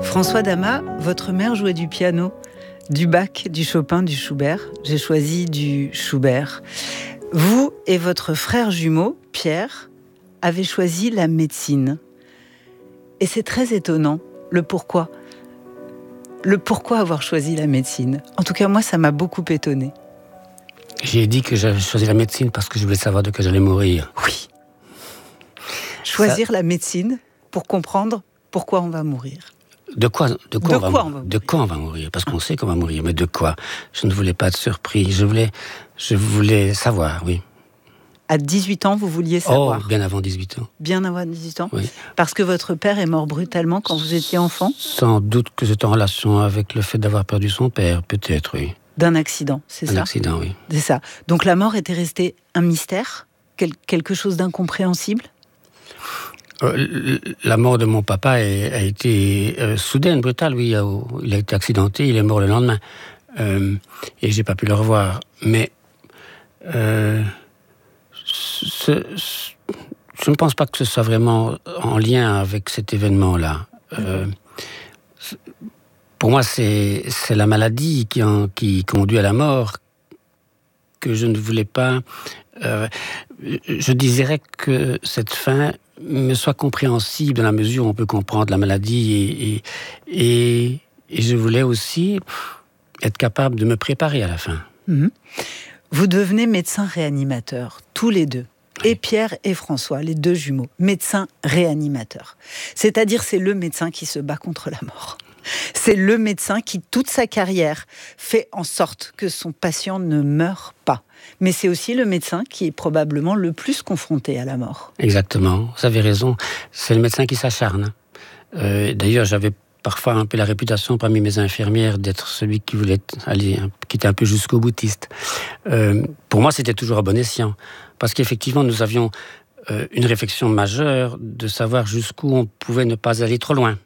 François Damas, votre mère jouait du piano, du Bach, du Chopin, du Schubert. J'ai choisi du Schubert. Vous et votre frère jumeau, Pierre, avez choisi la médecine. Et c'est très étonnant, le pourquoi. Le pourquoi avoir choisi la médecine. En tout cas, moi, ça m'a beaucoup étonnée. J'ai dit que j'avais choisi la médecine parce que je voulais savoir de quoi j'allais mourir. Oui. Choisir la médecine pour comprendre pourquoi on va mourir. De quoi on va mourir? Parce qu'on sait qu'on va mourir, mais de quoi? Je ne voulais pas être surpris. Je voulais savoir, oui. À 18 ans, vous vouliez savoir? Oh, bien avant 18 ans. Bien avant 18 ans? Oui. Parce que votre père est mort brutalement quand vous étiez enfant? Sans doute que c'est en relation avec le fait d'avoir perdu son père, peut-être, oui. D'un accident, c'est ça? Un accident, oui. C'est ça. Donc la mort était restée un mystère? Quelque chose d'incompréhensible? La mort de mon papa a été soudaine, brutale, oui. Il a été accidenté, il est mort le lendemain. Et j'ai pas pu le revoir. Mais je ne pense pas que ce soit vraiment en lien avec cet événement-là. Pour moi, c'est la maladie qui conduit à la mort que je ne voulais pas. Je désirais que cette fin me soit compréhensible dans la mesure où on peut comprendre la maladie et je voulais aussi être capable de me préparer à la fin. Mmh. Vous devenez médecin réanimateur, tous les deux. Et Pierre et François, les deux jumeaux, médecins réanimateurs. C'est-à-dire, c'est le médecin qui se bat contre la mort. C'est le médecin qui, toute sa carrière, fait en sorte que son patient ne meure pas. Mais c'est aussi le médecin qui est probablement le plus confronté à la mort. Exactement, vous avez raison. C'est le médecin qui s'acharne. D'ailleurs, j'avais parfois un peu la réputation parmi mes infirmières d'être celui qui voulait aller, qui était un peu jusqu'au boutiste. Pour moi, c'était toujours à bon escient. Parce qu'effectivement, nous avions une réflexion majeure de savoir jusqu'où on pouvait ne pas aller trop loin.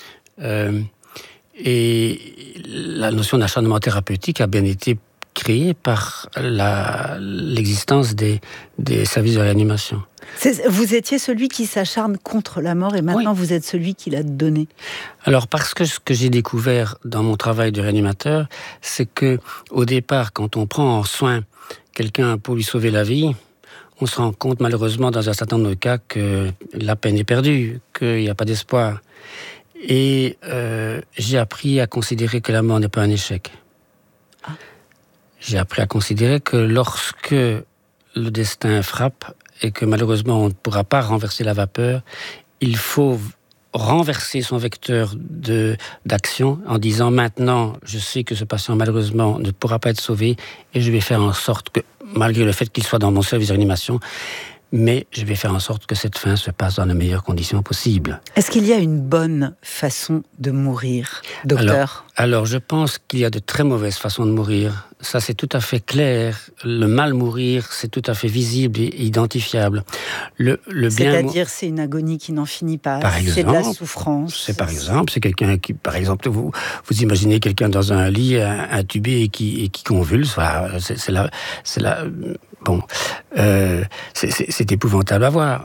Et la notion d'acharnement thérapeutique a bien été créée par l'existence des services de réanimation. Vous étiez celui qui s'acharne contre la mort et maintenant vous êtes celui qui l'a donnée. Alors parce que ce que j'ai découvert dans mon travail de réanimateur, c'est que au départ, quand on prend en soin quelqu'un pour lui sauver la vie, on se rend compte malheureusement dans un certain nombre de cas que la peine est perdue, qu'il n'y a pas d'espoir. Et j'ai appris à considérer que la mort n'est pas un échec. J'ai appris à considérer que lorsque le destin frappe et que malheureusement on ne pourra pas renverser la vapeur, il faut renverser son vecteur d'action en disant maintenant je sais que ce patient malheureusement ne pourra pas être sauvé et je vais faire en sorte que, malgré le fait qu'il soit dans mon service de réanimation, mais je vais faire en sorte que cette fin se passe dans les meilleures conditions possibles. Est-ce qu'il y a une bonne façon de mourir, docteur ? Alors, je pense qu'il y a de très mauvaises façons de mourir. Ça, c'est tout à fait clair. Le mal mourir, c'est tout à fait visible et identifiable. C'est-à-dire, c'est une agonie qui n'en finit pas. C'est de la souffrance. C'est quelqu'un qui, par exemple, vous imaginez quelqu'un dans un lit intubé et qui convulse. Voilà, c'est épouvantable à voir.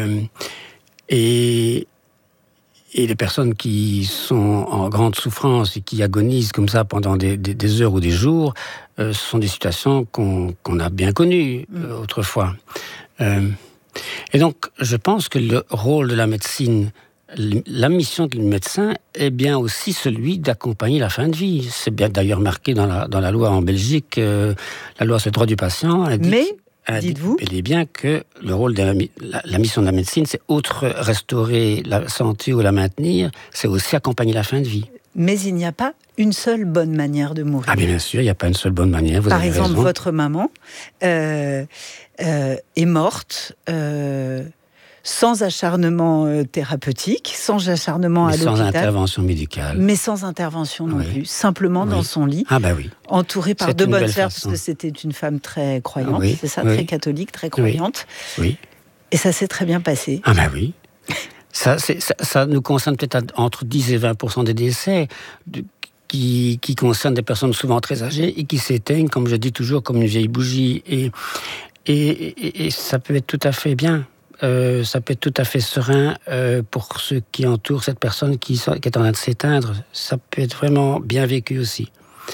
Et les personnes qui sont en grande souffrance et qui agonisent comme ça pendant des heures ou des jours, ce sont des situations qu'on a bien connues autrefois. Et donc, je pense que le rôle de la médecine, la mission du médecin est bien aussi celui d'accompagner la fin de vie. C'est bien d'ailleurs marqué dans la loi en Belgique, la loi sur le droit du patient. Dites-vous, elle dit bien que le rôle de la mission de la médecine, c'est outre restaurer la santé ou la maintenir, c'est aussi accompagner la fin de vie. Mais il n'y a pas une seule bonne manière de mourir. Ah bien sûr, il n'y a pas une seule bonne manière, vous avez raison. Par exemple, votre maman est morte sans acharnement thérapeutique, sans acharnement à l'hôpital. Sans intervention médicale. Mais sans intervention non plus. Simplement dans son lit, entourée par deux bonnes sœurs, parce que c'était une femme très croyante, c'est ça, très catholique, très croyante. Oui. Et ça s'est très bien passé. Ah ben oui. Ça nous concerne peut-être entre 10 et 20% des décès qui concernent des personnes souvent très âgées et qui s'éteignent, comme je dis toujours, comme une vieille bougie. Et ça peut être tout à fait bien. ça peut être tout à fait serein pour ceux qui entourent cette personne qui est en train de s'éteindre. Ça peut être vraiment bien vécu aussi.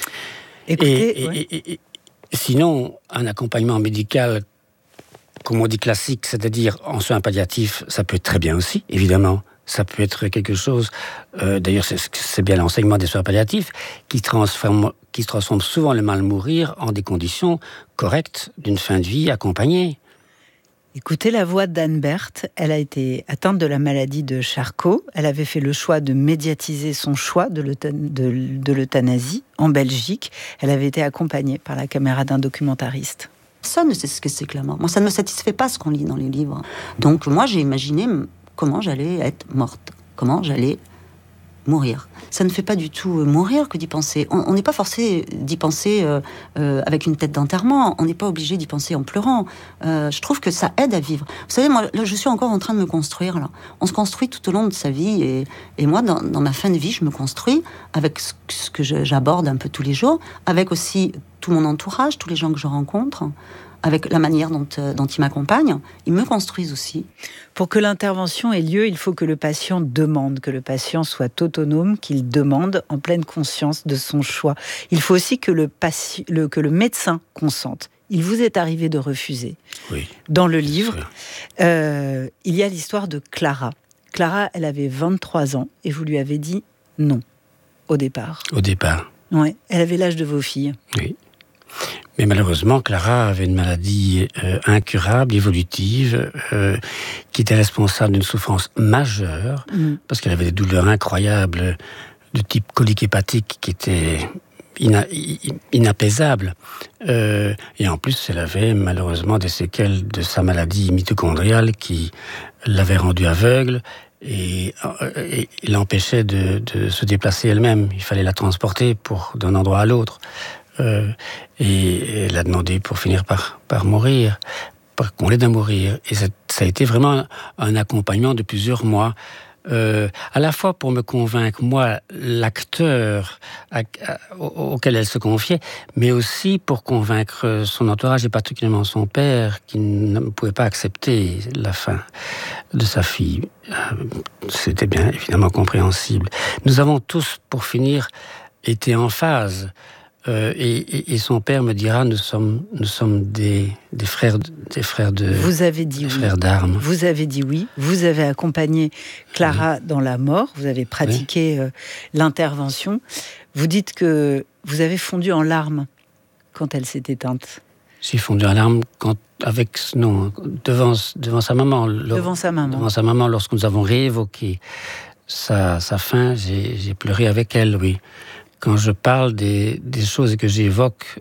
Écoutez, et sinon, un accompagnement médical, comme on dit classique, c'est-à-dire en soins palliatifs, ça peut être très bien aussi, évidemment. Ça peut être quelque chose, d'ailleurs c'est bien l'enseignement des soins palliatifs, qui transforme souvent le mal mourir en des conditions correctes d'une fin de vie accompagnée. Écoutez la voix d'Anne Berthe. Elle a été atteinte de la maladie de Charcot. Elle avait fait le choix de médiatiser son choix de l'euthanasie en Belgique. Elle avait été accompagnée par la caméra d'un documentariste. Personne ne sait ce que c'est que la mort. Moi, ça ne me satisfait pas ce qu'on lit dans les livres. Donc moi, j'ai imaginé comment j'allais être morte, comment j'allais mourir. Ça ne fait pas du tout mourir que d'y penser. On n'est pas forcé d'y penser avec une tête d'enterrement. On n'est pas obligé d'y penser en pleurant. Je trouve que ça aide à vivre. Vous savez, moi, là, je suis encore en train de me construire. Là. On se construit tout au long de sa vie. Et moi, dans ma fin de vie, je me construis avec ce que j'aborde un peu tous les jours, avec aussi tout mon entourage, tous les gens que je rencontre, avec la manière dont ils m'accompagnent, ils me construisent aussi. Pour que l'intervention ait lieu, il faut que le patient demande, que le patient soit autonome, qu'il demande en pleine conscience de son choix. Il faut aussi que le médecin consente. Il vous est arrivé de refuser. Oui. Dans le livre, il y a l'histoire de Clara. Clara, elle avait 23 ans et vous lui avez dit non, au départ. Au départ. Ouais, elle avait l'âge de vos filles. Oui. Mais malheureusement, Clara avait une maladie incurable, évolutive, qui était responsable d'une souffrance majeure, parce qu'elle avait des douleurs incroyables de type colique hépatique qui étaient inapaisables. Et en plus, elle avait malheureusement des séquelles de sa maladie mitochondriale qui l'avaient rendue aveugle et l'empêchait de se déplacer elle-même. Il fallait la transporter d'un endroit à l'autre. Et elle a demandé pour finir par mourir, qu'on l'aide à mourir. Et ça a été vraiment un accompagnement de plusieurs mois, à la fois pour me convaincre, moi, l'acteur auquel elle se confiait, mais aussi pour convaincre son entourage, et particulièrement son père, qui ne pouvait pas accepter la fin de sa fille. C'était bien évidemment compréhensible. Nous avons tous, pour finir, été en phase. Et son père me dira, nous sommes des frères de. Vous avez dit oui. Frères d'armes. Vous avez dit oui. Vous avez accompagné Clara dans la mort. Vous avez pratiqué l'intervention. Vous dites que vous avez fondu en larmes quand elle s'est éteinte. J'ai fondu en larmes devant sa maman. Devant sa maman. Devant sa maman, lorsque nous avons réévoqué sa fin, j'ai pleuré avec elle, oui. Quand je parle des choses et que j'évoque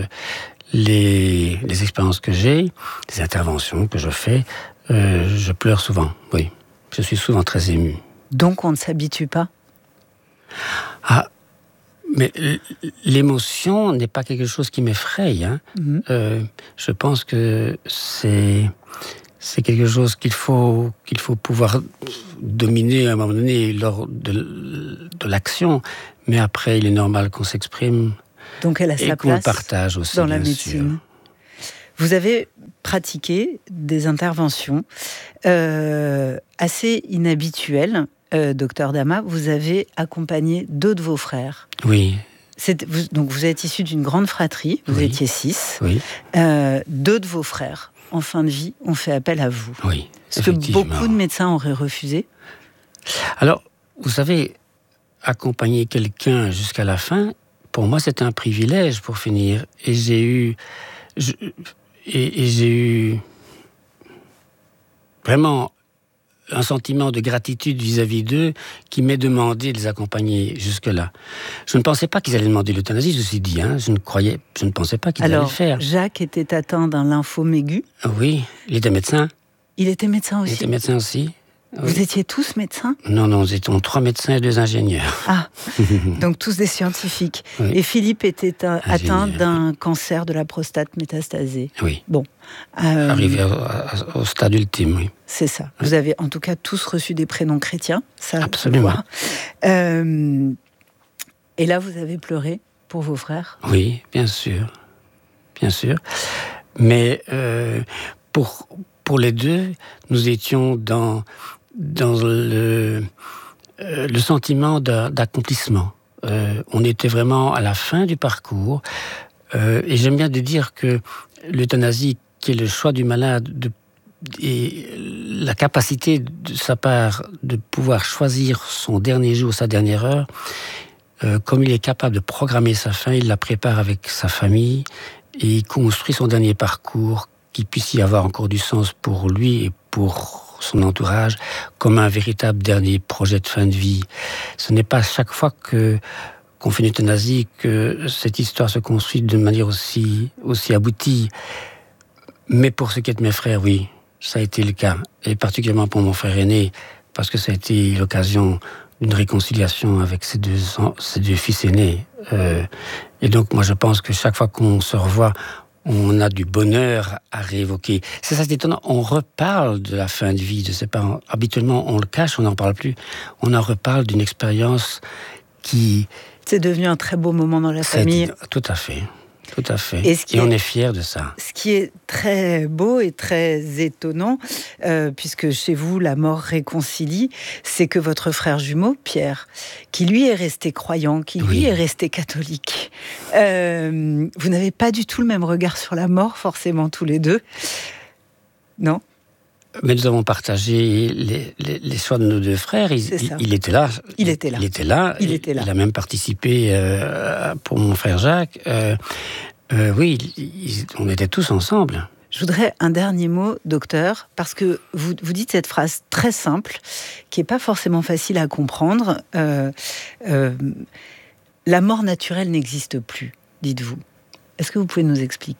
les expériences que j'ai, les interventions que je fais, je pleure souvent, oui. Je suis souvent très ému. Donc on ne s'habitue pas ? Ah, mais l'émotion n'est pas quelque chose qui m'effraie. Hein. Je pense que c'est quelque chose qu'il faut pouvoir dominer à un moment donné lors de l'action. Mais après, il est normal qu'on s'exprime. Donc elle a sa place partage aussi, dans la médecine. Sûr. Vous avez pratiqué des interventions assez inhabituelles. Docteur Damas, vous avez accompagné 2 de vos frères. Oui. Donc vous êtes issu d'une grande fratrie, vous étiez 6. Oui. 2 de vos frères, en fin de vie, ont fait appel à vous. Oui, ce que beaucoup de médecins auraient refusé. Alors, vous savez, accompagner quelqu'un jusqu'à la fin, pour moi, c'est un privilège pour finir. Et j'ai eu vraiment un sentiment de gratitude vis-à-vis d'eux qui m'est demandé de les accompagner jusque-là. Je ne pensais pas qu'ils allaient demander l'euthanasie, je me suis dit, je ne pensais pas qu'ils allaient le faire. Alors, Jacques était atteint d'un lymphome aigu. Oui, il était médecin. Il était médecin aussi. Il était médecin aussi. Vous étiez tous médecins ? Non, nous étions 3 médecins et 2 ingénieurs. Ah, donc tous des scientifiques. Oui. Et Philippe était atteint d'un cancer de la prostate métastasé. Oui. Bon. Arrivé au stade ultime, oui. C'est ça. Oui. Vous avez en tout cas tous reçu des prénoms chrétiens. Ça, absolument. Et là, vous avez pleuré pour vos frères ? Oui, bien sûr. Bien sûr. Mais pour pour les deux, nous étions dans le sentiment d'accomplissement. On était vraiment à la fin du parcours. Et j'aime bien de dire que l'euthanasie, qui est le choix du malade et la capacité de sa part de pouvoir choisir son dernier jour, sa dernière heure, comme il est capable de programmer sa fin, il la prépare avec sa famille et il construit son dernier parcours qui puisse y avoir encore du sens pour lui et pour son entourage, comme un véritable dernier projet de fin de vie. Ce n'est pas chaque fois qu'on fait une euthanasie que cette histoire se construit de manière aussi aboutie. Mais pour ce qui est de mes frères, oui, ça a été le cas. Et particulièrement pour mon frère aîné, parce que ça a été l'occasion d'une réconciliation avec ses deux fils aînés. Et donc, moi, je pense que chaque fois qu'on se revoit, on a du bonheur à réévoquer. C'est ça, c'est étonnant. On reparle de la fin de vie de ses parents. Habituellement, on le cache, on n'en parle plus. On en reparle d'une expérience qui... C'est devenu un très beau moment dans la famille. Tout à fait. Tout à fait. Et on est fiers de ça. Ce qui est très beau et très étonnant, puisque chez vous, la mort réconcilie, c'est que votre frère jumeau, Pierre, qui lui est resté croyant, qui lui est resté catholique, vous n'avez pas du tout le même regard sur la mort, forcément, tous les deux. Non ? Mais nous avons partagé les choix de nos deux frères. Il était là. Il a même participé pour mon frère Jacques. Oui, on était tous ensemble. Je voudrais un dernier mot, docteur, parce que vous dites cette phrase très simple, qui n'est pas forcément facile à comprendre. La mort naturelle n'existe plus, dites-vous. Est-ce que vous pouvez nous expliquer ?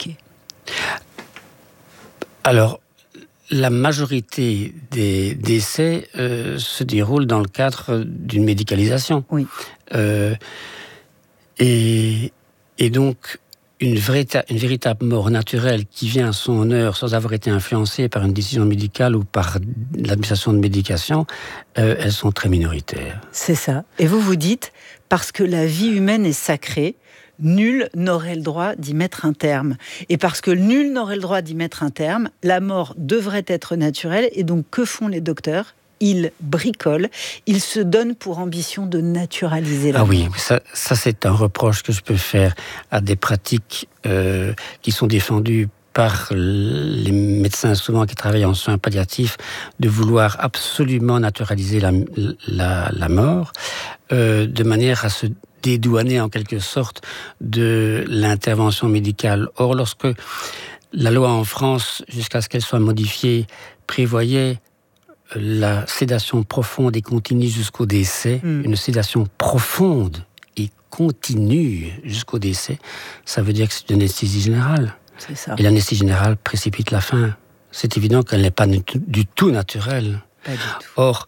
Alors, la majorité des décès se déroulent dans le cadre d'une médicalisation. Oui. Et donc, une véritable mort naturelle qui vient à son heure sans avoir été influencée par une décision médicale ou par l'administration de médication, elles sont très minoritaires. C'est ça. Et vous dites, parce que la vie humaine est sacrée, nul n'aurait le droit d'y mettre un terme. Et parce que nul n'aurait le droit d'y mettre un terme, la mort devrait être naturelle. Et donc, que font les docteurs ? Ils bricolent, ils se donnent pour ambition de naturaliser la mort. Ah oui, ça c'est un reproche que je peux faire à des pratiques qui sont défendues par les médecins souvent qui travaillent en soins palliatifs, de vouloir absolument naturaliser la mort, de manière à se dédouaner en quelque sorte de l'intervention médicale. Or, lorsque la loi en France, jusqu'à ce qu'elle soit modifiée, prévoyait la sédation profonde et continue jusqu'au décès, une sédation profonde et continue jusqu'au décès, ça veut dire que c'est une anesthésie générale. C'est ça. Et l'anesthésie générale précipite la fin. C'est évident qu'elle n'est pas du tout naturelle. Pas du tout. Or,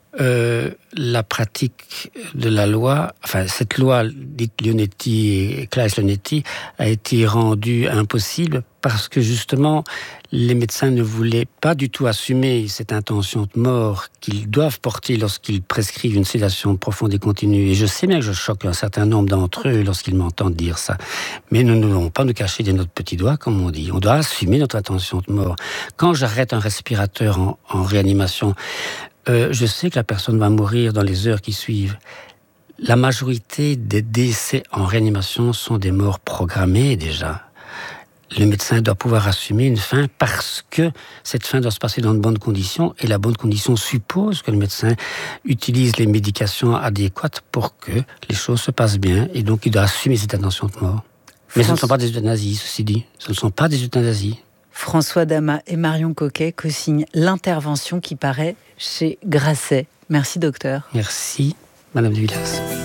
la pratique de la loi, enfin cette loi dite Leonetti et Claes-Leonetti a été rendue impossible parce que justement les médecins ne voulaient pas du tout assumer cette intention de mort qu'ils doivent porter lorsqu'ils prescrivent une sédation profonde et continue. Et je sais bien que je choque un certain nombre d'entre eux lorsqu'ils m'entendent dire ça. Mais nous ne devons pas nous cacher de notre petit doigt, comme on dit. On doit assumer notre intention de mort. Quand j'arrête un respirateur en réanimation, je sais que la personne va mourir dans les heures qui suivent. La majorité des décès en réanimation sont des morts programmées déjà. Le médecin doit pouvoir assumer une fin parce que cette fin doit se passer dans de bonnes conditions et la bonne condition suppose que le médecin utilise les médications adéquates pour que les choses se passent bien et donc il doit assumer cette intention de mort. Mais ce ne sont pas des euthanasies, ceci dit. Ce ne sont pas des euthanasies. François Damas et Marion Coquet co-signent l'intervention qui paraît chez Grasset. Merci, docteur. Merci, Madame de Villas.